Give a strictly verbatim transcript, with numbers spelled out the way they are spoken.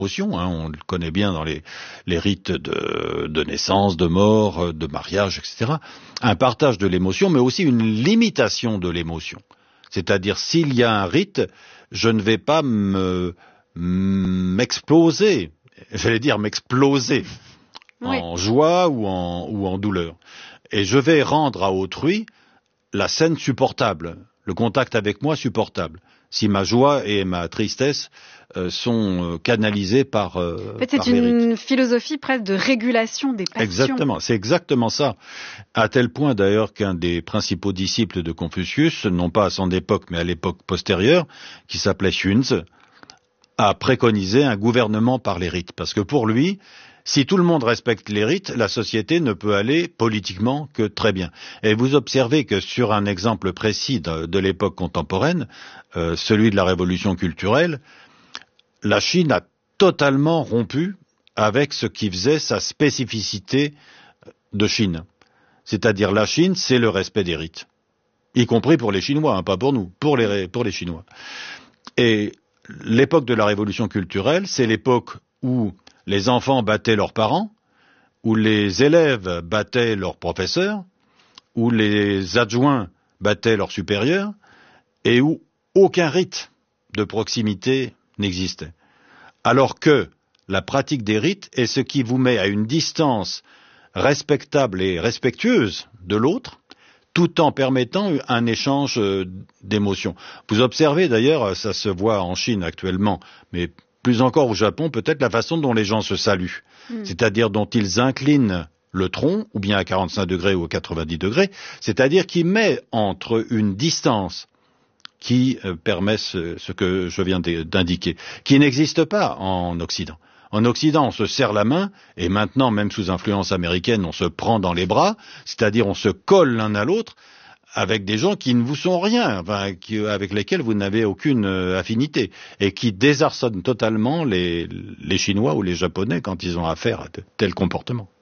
Hein, on le connaît bien dans les, les rites de, de naissance, de mort, de mariage, et cetera. Un partage de l'émotion, mais aussi une limitation de l'émotion. C'est-à-dire, s'il y a un rite, je ne vais pas me, m'exploser, j'allais dire m'exploser, oui. en joie ou en, ou en douleur. Et je vais rendre à autrui la scène supportable, le contact avec moi supportable. Si ma joie et ma tristesse euh, sont euh, canalisées par euh, En fait, c'est une philosophie presque de régulation des passions. Exactement, c'est exactement ça. À tel point d'ailleurs qu'un des principaux disciples de Confucius, non pas à son époque, mais à l'époque postérieure, qui s'appelait Xunzi, a préconisé un gouvernement par les rites. Parce que pour lui, si tout le monde respecte les rites, la société ne peut aller politiquement que très bien. Et vous observez que sur un exemple précis de, de l'époque contemporaine, euh, celui de la révolution culturelle, la Chine a totalement rompu avec ce qui faisait sa spécificité de Chine. C'est-à-dire la Chine, c'est le respect des rites. Y compris pour les Chinois, hein, pas pour nous, pour les, pour les Chinois. Et l'époque de la révolution culturelle, c'est l'époque où les enfants battaient leurs parents, où les élèves battaient leurs professeurs, où les adjoints battaient leurs supérieurs, et où aucun rite de proximité n'existait. Alors que la pratique des rites est ce qui vous met à une distance respectable et respectueuse de l'autre, tout en permettant un échange d'émotions. Vous observez d'ailleurs, ça se voit en Chine actuellement, mais plus encore au Japon, peut-être la façon dont les gens se saluent, mmh. c'est-à-dire dont ils inclinent le tronc, ou bien à quarante-cinq degrés ou à quatre-vingt-dix degrés, c'est-à-dire qu'ils mettent entre une distance qui euh, permet ce, ce que je viens d'indiquer, qui n'existe pas en Occident. En Occident, on se serre la main, et maintenant, même sous influence américaine, on se prend dans les bras, c'est-à-dire on se colle l'un à l'autre, avec des gens qui ne vous sont rien, enfin, qui, avec lesquels vous n'avez aucune euh, affinité, et qui désarçonnent totalement les, les Chinois ou les Japonais quand ils ont affaire à de tels comportements.